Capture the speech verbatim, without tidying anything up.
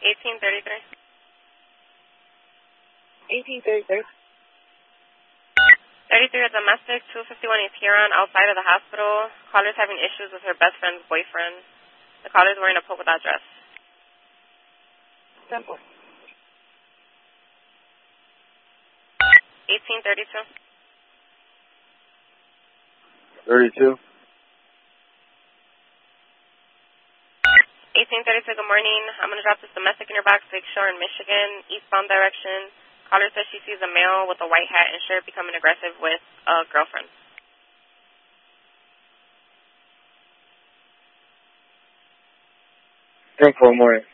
eighteen thirty-three. eighteen thirty-three. thirty-three, a domestic, two fifty-one East Huron, outside of the hospital. Caller's having issues with her best friend's boyfriend. The caller's wearing a polka dot dress. Simple. eighteen thirty-two. thirty-two. eighteen thirty-two, good morning. I'm going to drop this domestic in your box, Lake Shore in Michigan, eastbound direction. Caller says she sees a male with a white hat and shirt becoming aggressive with a girlfriend. ten four morning.